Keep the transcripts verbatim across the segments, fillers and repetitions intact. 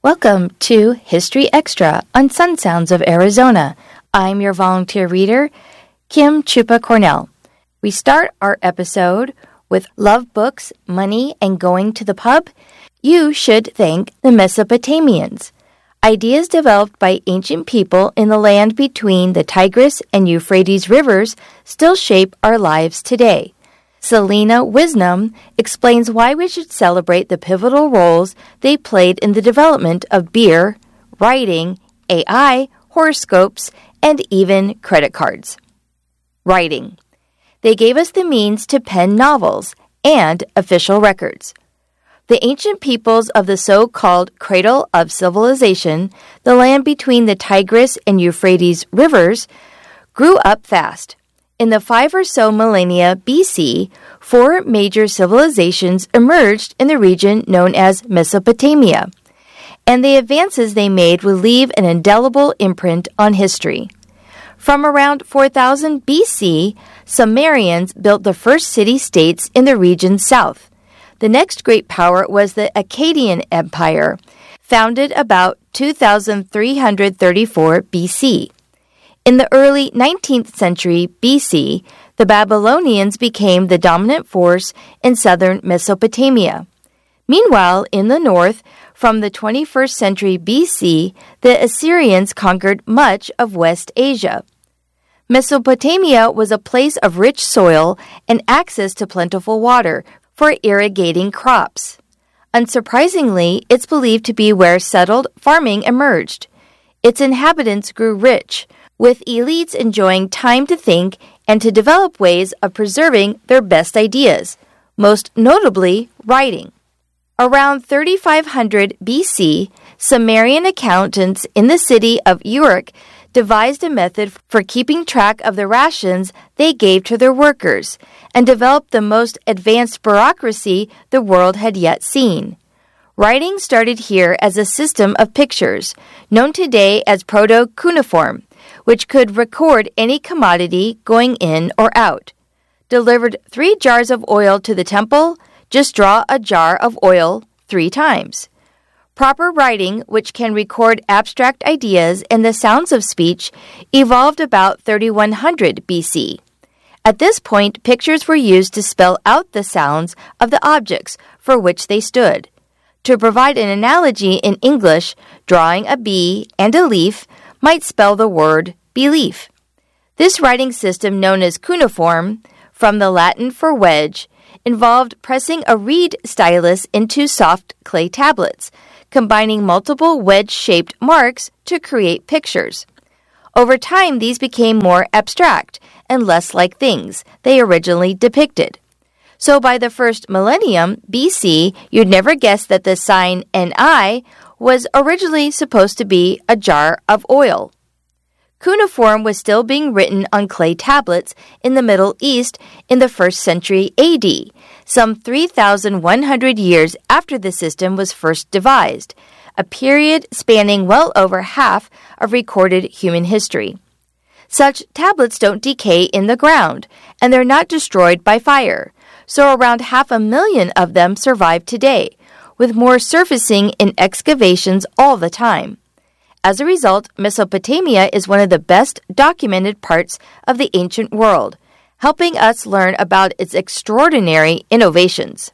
Welcome to History Extra on Sun Sounds of Arizona. I'm your volunteer reader, Kim Chupa Cornell. We start our episode with love books, money, and going to the pub. You should thank the Mesopotamians. Ideas developed by ancient people in the land between the Tigris and Euphrates rivers still shape our lives today. Selena Wisnum explains why we should celebrate the pivotal roles they played in the development of beer, writing, A I, horoscopes, and even credit cards. Writing. They gave us the means to pen novels and official records. The ancient peoples of the so-called cradle of civilization, the land between the Tigris and Euphrates rivers, grew up fast. In the five or so millennia B C, four major civilizations emerged in the region known as Mesopotamia, and the advances they made would leave an indelible imprint on history. From around four thousand B C, Sumerians built the first city-states in the region's south. The next great power was the Akkadian Empire, founded about two thousand three hundred thirty-four B C. In the early nineteenth century B C, the Babylonians became the dominant force in southern Mesopotamia. Meanwhile, in the north, from the twenty-first century B C, the Assyrians conquered much of West Asia. Mesopotamia was a place of rich soil and access to plentiful water for irrigating crops. Unsurprisingly, it's believed to be where settled farming emerged. Its inhabitants grew rich, with elites enjoying time to think and to develop ways of preserving their best ideas, most notably writing. Around thirty-five hundred B C, Sumerian accountants in the city of Uruk devised a method for keeping track of the rations they gave to their workers and developed the most advanced bureaucracy the world had yet seen. Writing started here as a system of pictures, known today as proto-cuneiform, which could record any commodity going in or out. Delivered three jars of oil to the temple, just draw a jar of oil three times. Proper writing, which can record abstract ideas and the sounds of speech, evolved about thirty-one hundred B C. At this point, pictures were used to spell out the sounds of the objects for which they stood. To provide an analogy in English, drawing a bee and a leaf might spell the word belief. This writing system, known as cuneiform, from the Latin for wedge, involved pressing a reed stylus into soft clay tablets, combining multiple wedge-shaped marks to create pictures. Over time, these became more abstract and less like things they originally depicted. So by the first millennium B C, you'd never guess that the sign N I was originally supposed to be a jar of oil. Cuneiform was still being written on clay tablets in the Middle East in the first century A D, some three thousand one hundred years after the system was first devised, a period spanning well over half of recorded human history. Such tablets don't decay in the ground, and they're not destroyed by fire, so around half a million of them survive today, with more surfacing in excavations all the time. As a result, Mesopotamia is one of the best documented parts of the ancient world, helping us learn about its extraordinary innovations.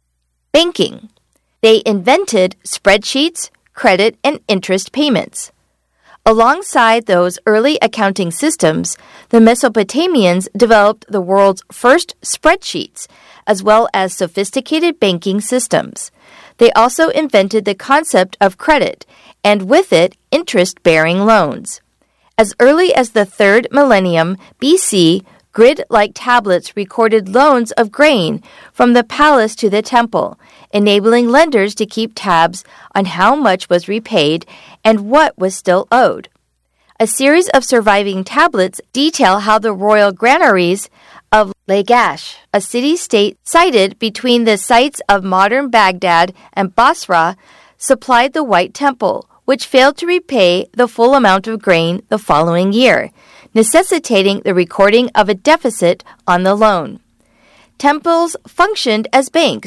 Banking. They invented spreadsheets, credit, and interest payments. Alongside those early accounting systems, the Mesopotamians developed the world's first spreadsheets, as well as sophisticated banking systems. They also invented the concept of credit, and with it, interest-bearing loans. As early as the third millennium B C, grid-like tablets recorded loans of grain from the palace to the temple, enabling lenders to keep tabs on how much was repaid and what was still owed. A series of surviving tablets detail how the royal granaries of Lagash, a city-state sited between the sites of modern Baghdad and Basra, supplied the White Temple, which failed to repay the full amount of grain the following year, necessitating the recording of a deficit on the loan. Temples functioned as banks,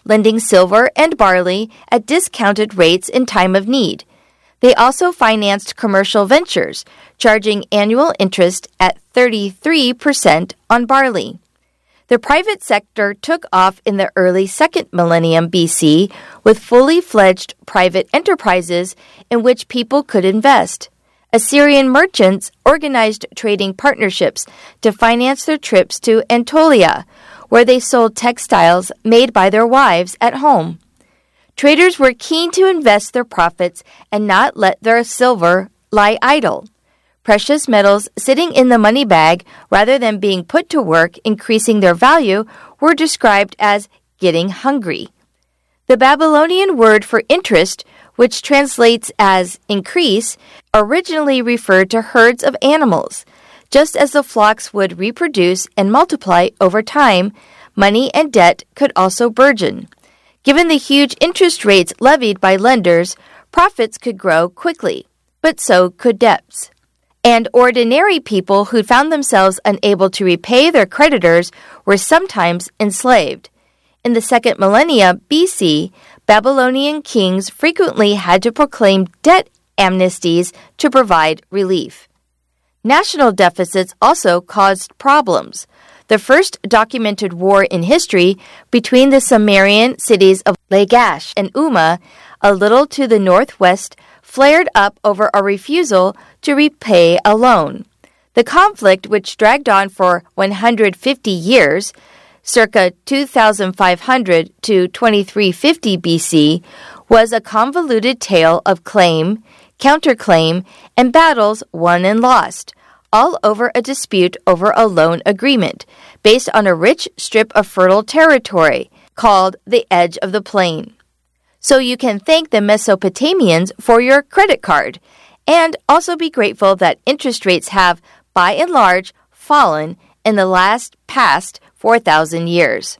lending silver and barley at discounted rates in time of need. They also financed commercial ventures, charging annual interest at thirty-three percent on barley. The private sector took off in the early second millennium B C with fully fledged private enterprises in which people could invest. Assyrian merchants organized trading partnerships to finance their trips to Anatolia, where they sold textiles made by their wives at home. Traders were keen to invest their profits and not let their silver lie idle. Precious metals sitting in the money bag rather than being put to work increasing their value were described as getting hungry. The Babylonian word for interest, which translates as increase, originally referred to herds of animals. Just as the flocks would reproduce and multiply over time, money and debt could also burgeon. Given the huge interest rates levied by lenders, profits could grow quickly, but so could debts. And ordinary people who found themselves unable to repay their creditors were sometimes enslaved. In the second millennia B C, Babylonian kings frequently had to proclaim debt amnesties to provide relief. National deficits also caused problems. The first documented war in history between the Sumerian cities of Lagash and Umma, a little to the northwest, flared up over a refusal to repay a loan. The conflict, which dragged on for one hundred fifty years, circa two thousand five hundred to twenty-three fifty B C, was a convoluted tale of claim, counterclaim, and battles won and lost, all over a dispute over a loan agreement based on a rich strip of fertile territory called the Edge of the Plain. So you can thank the Mesopotamians for your credit card, and also be grateful that interest rates have, by and large, fallen in the last past four thousand years.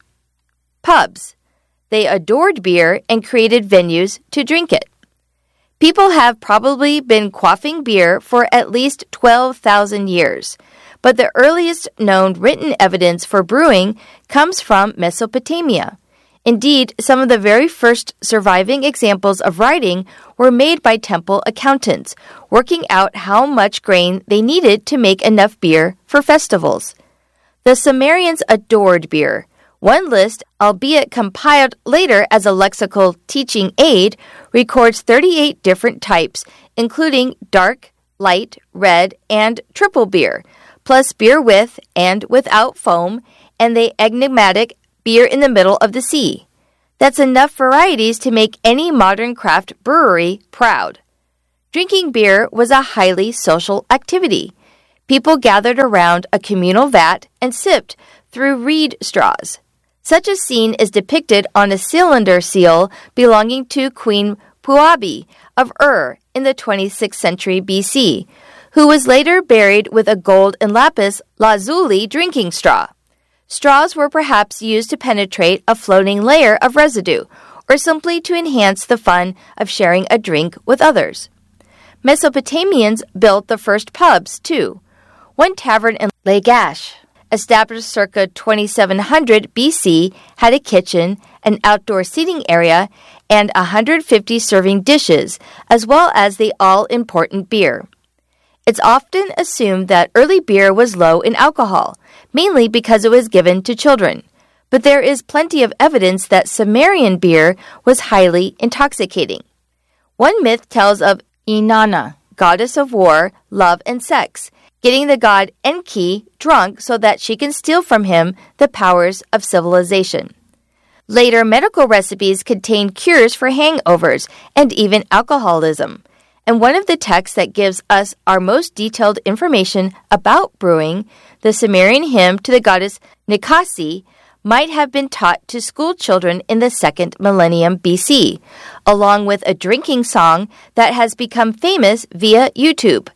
Pubs. They adored beer and created venues to drink it. People have probably been quaffing beer for at least twelve thousand years, but the earliest known written evidence for brewing comes from Mesopotamia. Indeed, some of the very first surviving examples of writing were made by temple accountants, working out how much grain they needed to make enough beer for festivals. The Sumerians adored beer. One list, albeit compiled later as a lexical teaching aid, records thirty-eight different types, including dark, light, red, and triple beer, plus beer with and without foam, and the enigmatic beer in the middle of the sea. That's enough varieties to make any modern craft brewery proud. Drinking beer was a highly social activity. People gathered around a communal vat and sipped through reed straws. Such a scene is depicted on a cylinder seal belonging to Queen Puabi of Ur in the twenty-sixth century B C, who was later buried with a gold and lapis lazuli drinking straw. Straws were perhaps used to penetrate a floating layer of residue, or simply to enhance the fun of sharing a drink with others. Mesopotamians built the first pubs, too. One tavern in Lagash, established circa twenty-seven hundred B C, had a kitchen, an outdoor seating area, and one hundred fifty serving dishes, as well as the all-important beer. It's often assumed that early beer was low in alcohol, mainly because it was given to children. But there is plenty of evidence that Sumerian beer was highly intoxicating. One myth tells of Inanna, goddess of war, love, and sex, getting the god Enki drunk so that she can steal from him the powers of civilization. Later medical recipes contain cures for hangovers and even alcoholism. And one of the texts that gives us our most detailed information about brewing, the Sumerian hymn to the goddess Nikasi, might have been taught to school children in the second millennium B C, along with a drinking song that has become famous via YouTube.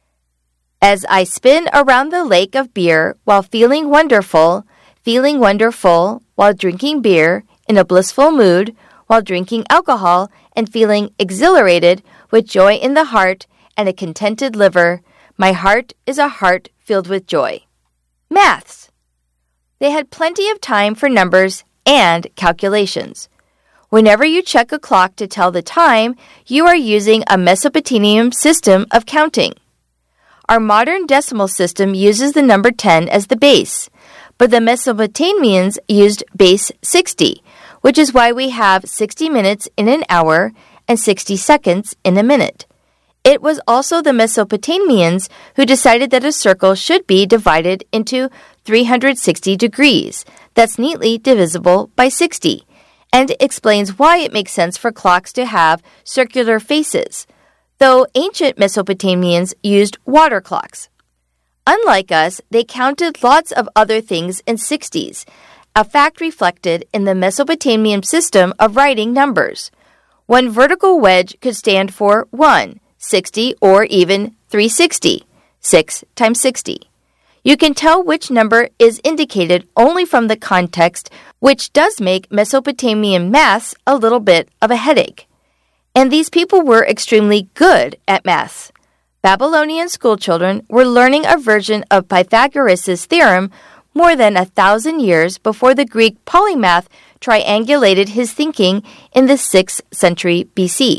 As I spin around the lake of beer while feeling wonderful, feeling wonderful while drinking beer, in a blissful mood, while drinking alcohol, and feeling exhilarated with joy in the heart and a contented liver, my heart is a heart filled with joy. Maths. They had plenty of time for numbers and calculations. Whenever you check a clock to tell the time, you are using a Mesopotamian system of counting. Our modern decimal system uses the number ten as the base, but the Mesopotamians used base sixty, which is why we have sixty minutes in an hour and sixty seconds in a minute. It was also the Mesopotamians who decided that a circle should be divided into three hundred sixty degrees, that's neatly divisible by sixty, and explains why it makes sense for clocks to have circular faces, though ancient Mesopotamians used water clocks. Unlike us, they counted lots of other things in sixties, a fact reflected in the Mesopotamian system of writing numbers. One vertical wedge could stand for one, sixty, or even three hundred sixty, six times sixty. You can tell which number is indicated only from the context, which does make Mesopotamian maths a little bit of a headache. And these people were extremely good at maths. Babylonian schoolchildren were learning a version of Pythagoras' theorem more than a thousand years before the Greek polymath triangulated his thinking in the sixth century B C.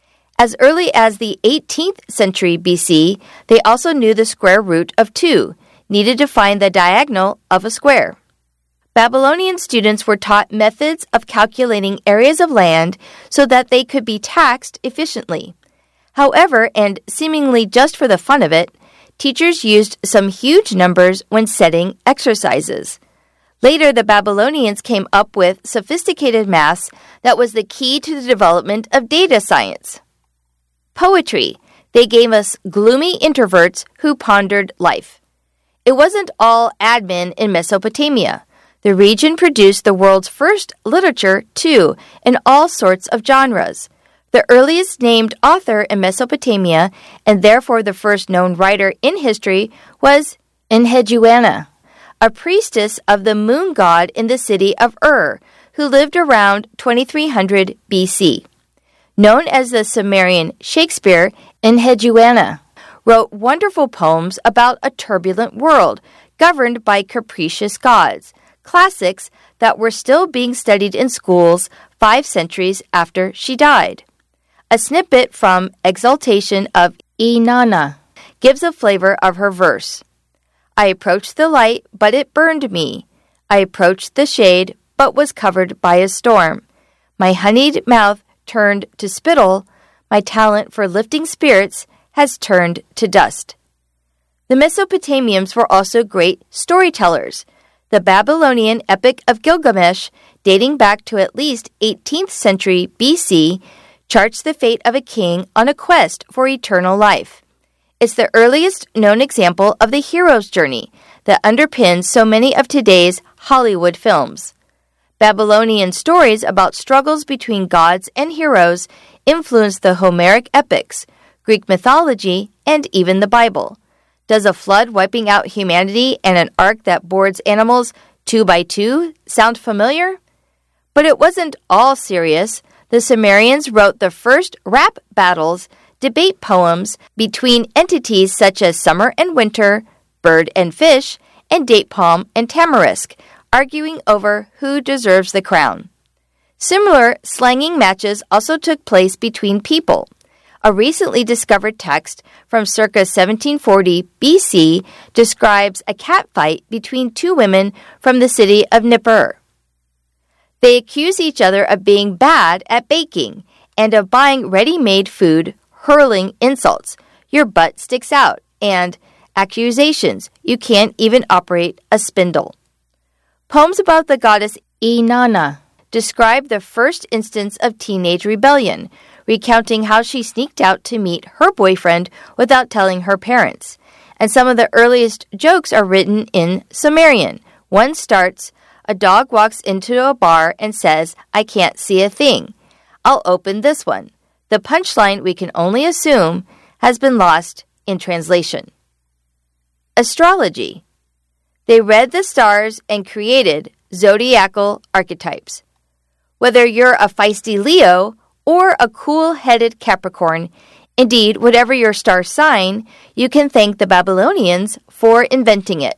As early as the eighteenth century B C, they also knew the square root of two, needed to find the diagonal of a square. Babylonian students were taught methods of calculating areas of land so that they could be taxed efficiently. However, and seemingly just for the fun of it, teachers used some huge numbers when setting exercises. Later, the Babylonians came up with sophisticated maths that was the key to the development of data science. Poetry. They gave us gloomy introverts who pondered life. It wasn't all admin in Mesopotamia. The region produced the world's first literature, too, in all sorts of genres. The earliest named author in Mesopotamia, and therefore the first known writer in history, was Enheduanna, a priestess of the moon god in the city of Ur, who lived around twenty-three hundred B C. Known as the Sumerian Shakespeare, Enheduanna wrote wonderful poems about a turbulent world governed by capricious gods, classics that were still being studied in schools five centuries after she died. A snippet from Exaltation of Inanna gives a flavor of her verse. I approached the light, but it burned me. I approached the shade, but was covered by a storm. My honeyed mouth turned to spittle. My talent for lifting spirits has turned to dust. The Mesopotamians were also great storytellers. The Babylonian Epic of Gilgamesh, dating back to at least eighteenth century B C, charts the fate of a king on a quest for eternal life. It's the earliest known example of the hero's journey that underpins so many of today's Hollywood films. Babylonian stories about struggles between gods and heroes influenced the Homeric epics, Greek mythology, and even the Bible. Does a flood wiping out humanity and an ark that boards animals two by two sound familiar? But it wasn't all serious. The Sumerians wrote the first rap battles, debate poems between entities such as summer and winter, bird and fish, and date palm and tamarisk, arguing over who deserves the crown. Similar slanging matches also took place between people. A recently discovered text from circa seventeen forty B C describes a catfight between two women from the city of Nippur. They accuse each other of being bad at baking and of buying ready-made food, hurling insults, your butt sticks out, and accusations, you can't even operate a spindle. Poems about the goddess Inanna describe the first instance of teenage rebellion, recounting how she sneaked out to meet her boyfriend without telling her parents. And some of the earliest jokes are written in Sumerian. One starts, a dog walks into a bar and says, I can't see a thing. I'll open this one. The punchline, we can only assume, has been lost in translation. Astrology. They read the stars and created zodiacal archetypes. Whether you're a feisty Leo or a cool-headed Capricorn, indeed, whatever your star sign, you can thank the Babylonians for inventing it.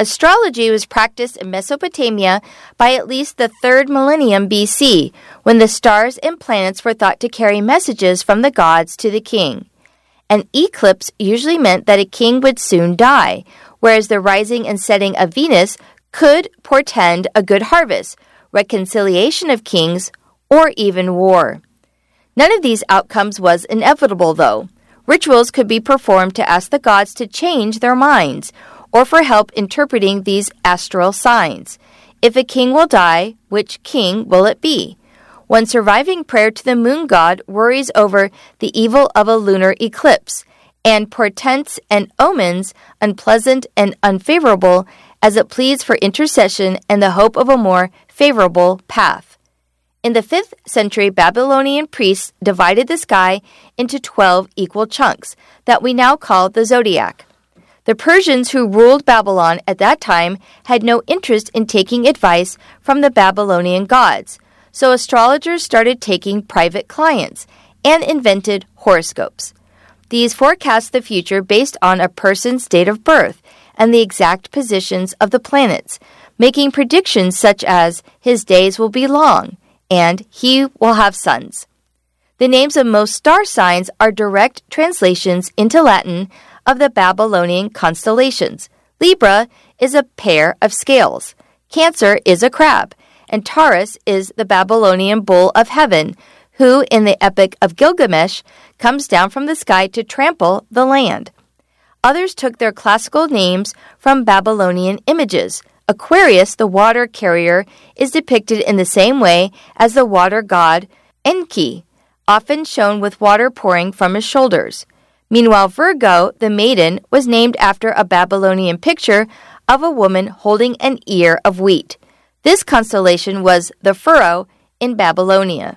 Astrology was practiced in Mesopotamia by at least the third millennium B C, when the stars and planets were thought to carry messages from the gods to the king. An eclipse usually meant that a king would soon die, whereas the rising and setting of Venus could portend a good harvest, reconciliation of kings, or even war. None of these outcomes was inevitable, though. Rituals could be performed to ask the gods to change their minds, or for help interpreting these astral signs. If a king will die, which king will it be? One surviving prayer to the moon god worries over the evil of a lunar eclipse, and portents and omens unpleasant and unfavorable as it pleads for intercession and the hope of a more favorable path. In the fifth century, Babylonian priests divided the sky into twelve equal chunks that we now call the zodiac. The Persians who ruled Babylon at that time had no interest in taking advice from the Babylonian gods, so astrologers started taking private clients and invented horoscopes. These forecast the future based on a person's date of birth and the exact positions of the planets, making predictions such as his days will be long and he will have sons. The names of most star signs are direct translations into Latin of the Babylonian constellations. Libra is a pair of scales, Cancer is a crab, and Taurus is the Babylonian bull of heaven, who, in the Epic of Gilgamesh, comes down from the sky to trample the land. Others took their classical names from Babylonian images. Aquarius, the water carrier, is depicted in the same way as the water god Enki, often shown with water pouring from his shoulders. Meanwhile, Virgo, the maiden, was named after a Babylonian picture of a woman holding an ear of wheat. This constellation was the furrow in Babylonia.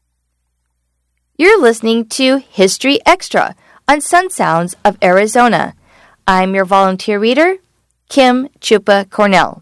You're listening to History Extra on Sun Sounds of Arizona. I'm your volunteer reader, Kim Chupa Cornell.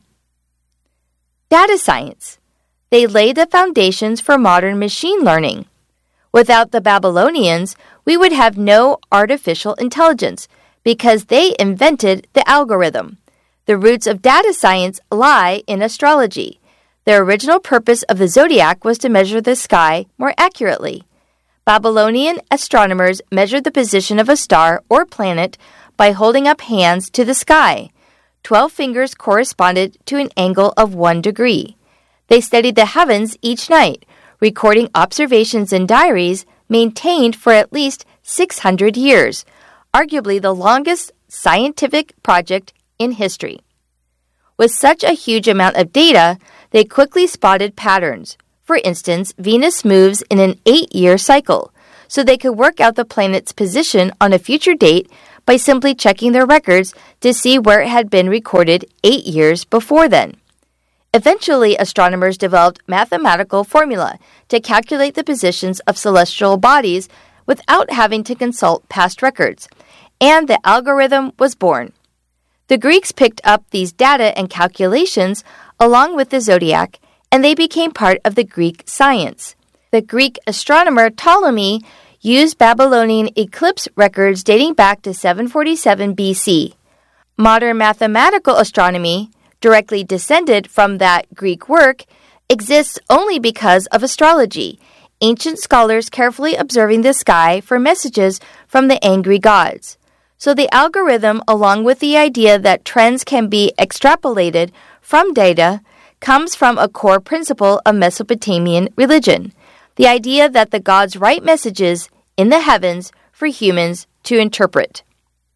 Data science. They laid the foundations for modern machine learning. Without the Babylonians, we would have no artificial intelligence because they invented the algorithm. The roots of data science lie in astrology. The original purpose of the zodiac was to measure the sky more accurately. Babylonian astronomers measured the position of a star or planet by holding up hands to the sky. Twelve fingers corresponded to an angle of one degree. They studied the heavens each night, recording observations in diaries maintained for at least six hundred years, arguably the longest scientific project in history. With such a huge amount of data, they quickly spotted patterns. For instance, Venus moves in an eight-year cycle, so they could work out the planet's position on a future date by simply checking their records to see where it had been recorded eight years before then. Eventually, astronomers developed mathematical formula to calculate the positions of celestial bodies without having to consult past records, and the algorithm was born. The Greeks picked up these data and calculations along with the zodiac, and they became part of the Greek science. The Greek astronomer Ptolemy used Babylonian eclipse records dating back to seven forty-seven B C. Modern mathematical astronomy, directly descended from that Greek work, exists only because of astrology, ancient scholars carefully observing the sky for messages from the angry gods. So the algorithm, along with the idea that trends can be extrapolated from data, comes from a core principle of Mesopotamian religion, the idea that the gods write messages in the heavens for humans to interpret.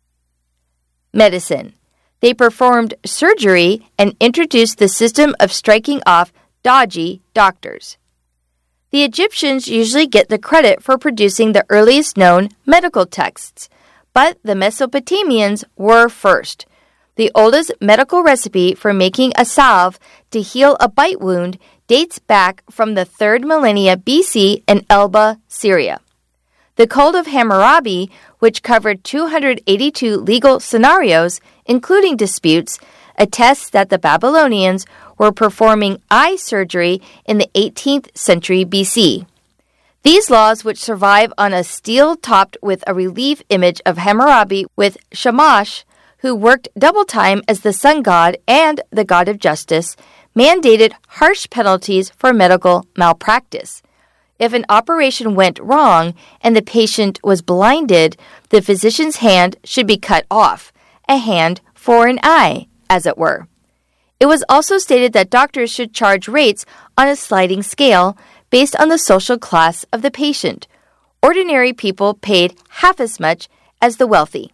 Medicine. They performed surgery and introduced the system of striking off dodgy doctors. The Egyptians usually get the credit for producing the earliest known medical texts, but the Mesopotamians were first. The oldest medical recipe for making a salve to heal a bite wound dates back from the third millennia B C in Elba, Syria. The Code of Hammurabi, which covered two hundred eighty-two legal scenarios, including disputes, attests that the Babylonians were performing eye surgery in the eighteenth century B C. These laws, which survive on a stele topped with a relief image of Hammurabi with Shamash, who worked double time as the sun god and the god of justice, mandated harsh penalties for medical malpractice. If an operation went wrong and the patient was blinded, the physician's hand should be cut off, a hand for an eye, as it were. It was also stated that doctors should charge rates on a sliding scale based on the social class of the patient. Ordinary people paid half as much as the wealthy.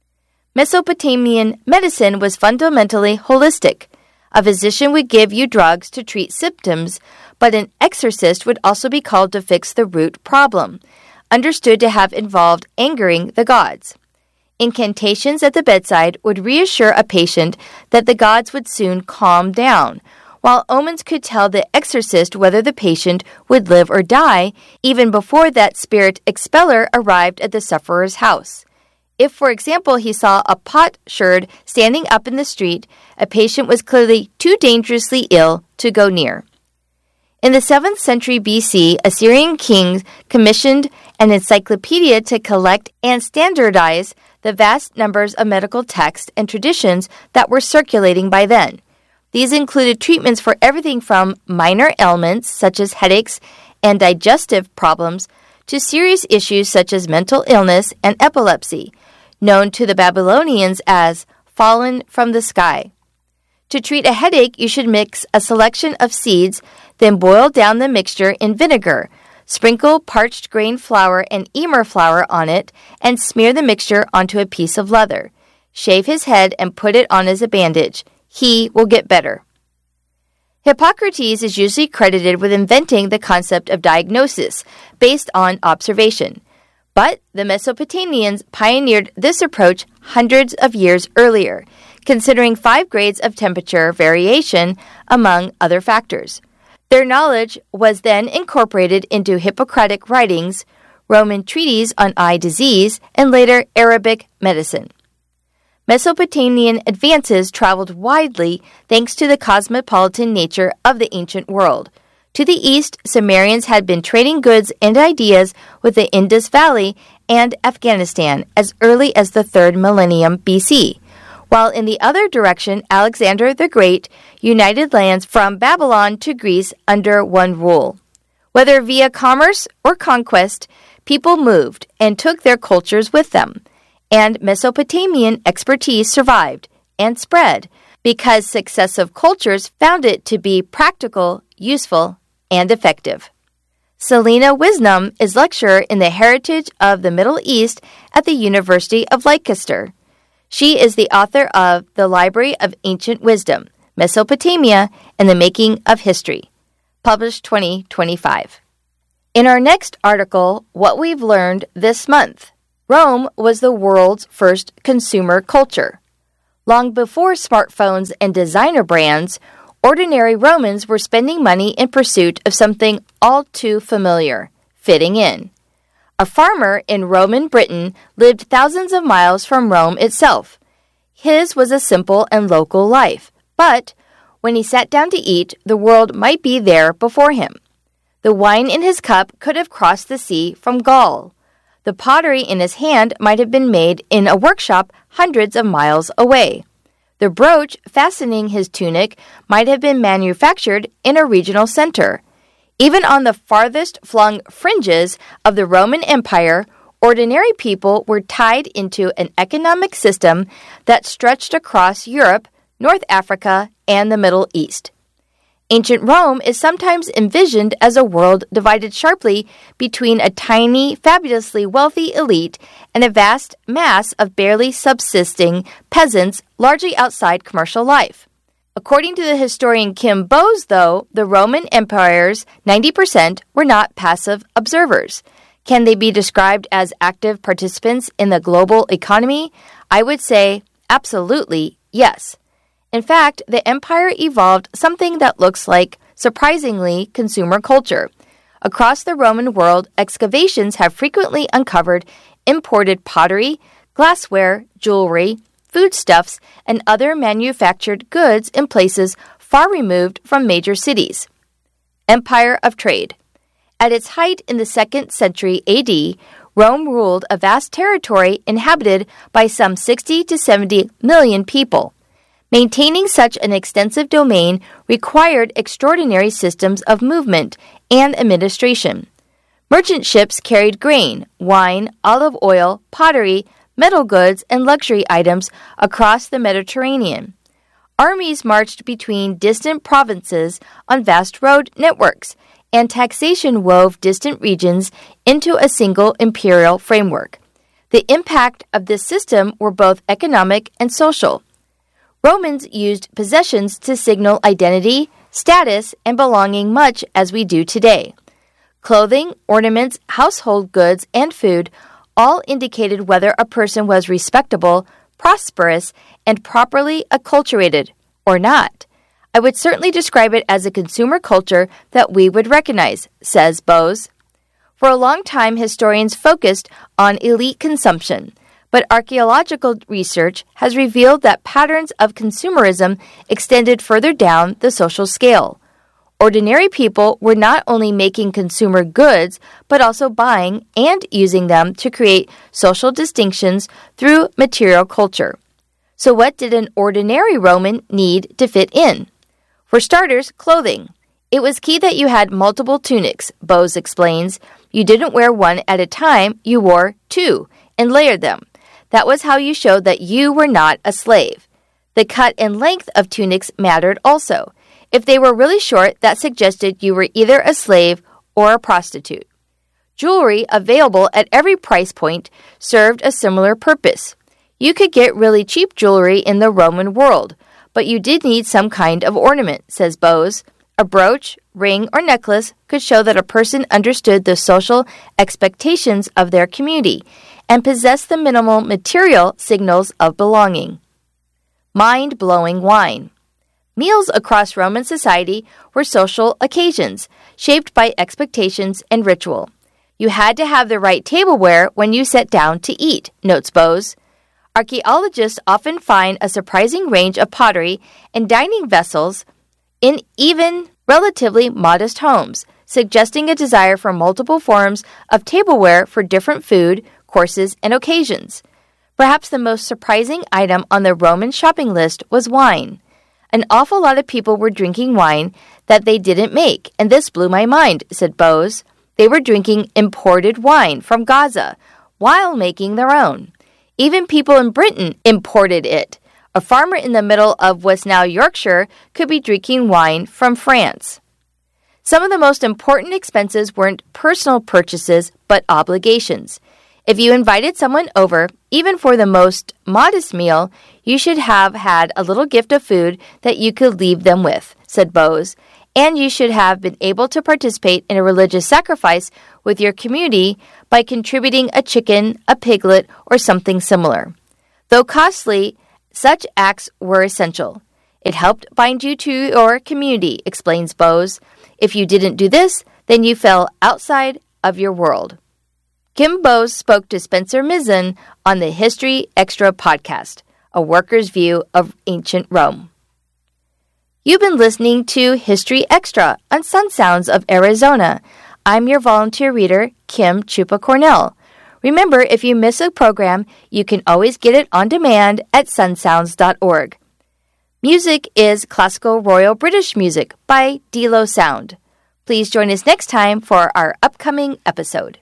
Mesopotamian medicine was fundamentally holistic. A physician would give you drugs to treat symptoms, but an exorcist would also be called to fix the root problem, understood to have involved angering the gods. Incantations at the bedside would reassure a patient that the gods would soon calm down, while omens could tell the exorcist whether the patient would live or die even before that spirit expeller arrived at the sufferer's house. If, for example, he saw a potsherd standing up in the street, a patient was clearly too dangerously ill to go near. In the seventh century B C, Assyrian kings commissioned an encyclopedia to collect and standardize the vast numbers of medical texts and traditions that were circulating by then. These included treatments for everything from minor ailments such as headaches and digestive problems to serious issues such as mental illness and epilepsy, known to the Babylonians as fallen from the sky. To treat a headache, you should mix a selection of seeds, then boil down the mixture in vinegar. Sprinkle parched grain flour and emmer flour on it and smear the mixture onto a piece of leather. Shave his head and put it on as a bandage. He will get better. Hippocrates is usually credited with inventing the concept of diagnosis based on observation. But the Mesopotamians pioneered this approach hundreds of years earlier, considering five grades of temperature variation among other factors. Their knowledge was then incorporated into Hippocratic writings, Roman treatises on eye disease, and later Arabic medicine. Mesopotamian advances traveled widely thanks to the cosmopolitan nature of the ancient world. To the east, Sumerians had been trading goods and ideas with the Indus Valley and Afghanistan as early as the third millennium B C, while in the other direction, Alexander the Great united lands from Babylon to Greece under one rule. Whether via commerce or conquest, people moved and took their cultures with them, and Mesopotamian expertise survived and spread because successive cultures found it to be practical, useful, and effective. Selena Wisdom is lecturer in the Heritage of the Middle East at the University of Leicester. She is the author of The Library of Ancient Wisdom, Mesopotamia and the Making of History, published twenty twenty-five. In our next article, What We've Learned This Month, Rome was the world's first consumer culture. Long before smartphones and designer brands, ordinary Romans were spending money in pursuit of something all too familiar, fitting in. A farmer in Roman Britain lived thousands of miles from Rome itself. His was a simple and local life, but when he sat down to eat, the world might be there before him. The wine in his cup could have crossed the sea from Gaul. The pottery in his hand might have been made in a workshop hundreds of miles away. The brooch fastening his tunic might have been manufactured in a regional center. Even on the farthest flung fringes of the Roman Empire, ordinary people were tied into an economic system that stretched across Europe, North Africa, and the Middle East. Ancient Rome is sometimes envisioned as a world divided sharply between a tiny, fabulously wealthy elite and a vast mass of barely subsisting peasants largely outside commercial life. According to the historian Kim Bowes, though, the Roman Empire's ninety percent were not passive observers. Can they be described as active participants in the global economy? I would say absolutely yes. In fact, the empire evolved something that looks like, surprisingly, consumer culture. Across the Roman world, excavations have frequently uncovered imported pottery, glassware, jewelry, foodstuffs, and other manufactured goods in places far removed from major cities. Empire of trade. At its height in the second century A D, Rome ruled a vast territory inhabited by some sixty to seventy million people. Maintaining such an extensive domain required extraordinary systems of movement and administration. Merchant ships carried grain, wine, olive oil, pottery, metal goods, and luxury items across the Mediterranean. Armies marched between distant provinces on vast road networks, and taxation wove distant regions into a single imperial framework. The impact of this system were both economic and social. Romans used possessions to signal identity, status, and belonging much as we do today. Clothing, ornaments, household goods, and food all indicated whether a person was respectable, prosperous, and properly acculturated or not. I would certainly describe it as a consumer culture that we would recognize, says Bose. For a long time, historians focused on elite consumption, but archaeological research has revealed that patterns of consumerism extended further down the social scale. Ordinary people were not only making consumer goods, but also buying and using them to create social distinctions through material culture. So what did an ordinary Roman need to fit in? For starters, clothing. It was key that you had multiple tunics, Bose explains. You didn't wear one at a time, you wore two and layered them. That was how you showed that you were not a slave. The cut and length of tunics mattered also. If they were really short, that suggested you were either a slave or a prostitute. Jewelry, available at every price point, served a similar purpose. You could get really cheap jewelry in the Roman world, but you did need some kind of ornament, says Bose. A brooch, ring, or necklace could show that a person understood the social expectations of their community and possessed the minimal material signals of belonging. Mind-blowing wine. Meals across Roman society were social occasions, shaped by expectations and ritual. You had to have the right tableware when you sat down to eat, notes Bose. Archaeologists often find a surprising range of pottery and dining vessels in even relatively modest homes, suggesting a desire for multiple forms of tableware for different food, courses, and occasions. Perhaps the most surprising item on the Roman shopping list was wine. An awful lot of people were drinking wine that they didn't make, and this blew my mind, said Bose. They were drinking imported wine from Gaza while making their own. Even people in Britain imported it. A farmer in the middle of what's now Yorkshire could be drinking wine from France. Some of the most important expenses weren't personal purchases, but obligations. If you invited someone over, even for the most modest meal, you should have had a little gift of food that you could leave them with, said Bose, and you should have been able to participate in a religious sacrifice with your community by contributing a chicken, a piglet, or something similar. Though costly, such acts were essential. It helped bind you to your community, explains Bose. If you didn't do this, then you fell outside of your world. Kim Bose spoke to Spencer Mizzen on the History Extra podcast, a worker's view of ancient Rome. You've been listening to History Extra on Sun Sounds of Arizona. I'm your volunteer reader, Kim Chupa Cornell. Remember, if you miss a program, you can always get it on demand at sun sounds dot org. Music is classical Royal British music by Delo Sound. Please join us next time for our upcoming episode.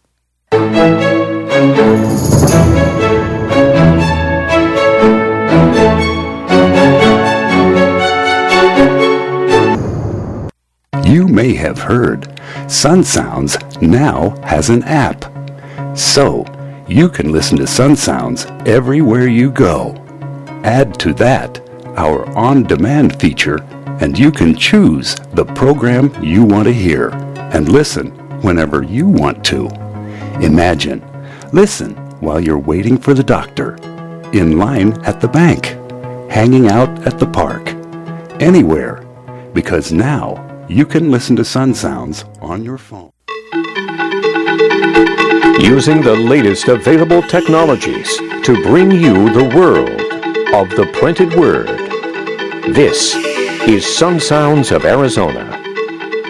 You may have heard Sun Sounds now has an app. So, you can listen to Sun Sounds everywhere you go. Add to that our on-demand feature, and you can choose the program you want to hear and listen whenever you want to. Imagine, listen while you're waiting for the doctor, in line at the bank, hanging out at the park, anywhere, because now you can listen to Sun Sounds on your phone. Using the latest available technologies to bring you the world of the printed word. This is Sun Sounds of Arizona.